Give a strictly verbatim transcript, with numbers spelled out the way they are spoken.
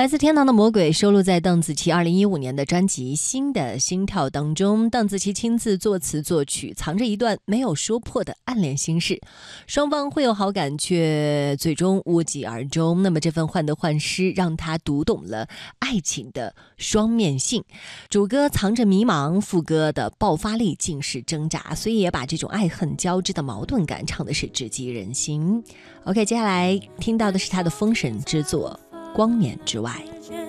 来自天堂的魔鬼收录在邓紫棋二零一五年的专辑《新的心跳》当中，邓紫棋亲自作词作曲，藏着一段没有说破的暗恋心事，双方会有好感，却最终无疾而终。那么这份患得患失让她读懂了爱情的双面性，主歌藏着迷茫，副歌的爆发力尽是挣扎，所以也把这种爱恨交织的矛盾感唱的是直击人心。 OK， 接下来听到的是她的封神之作《光冕之外》。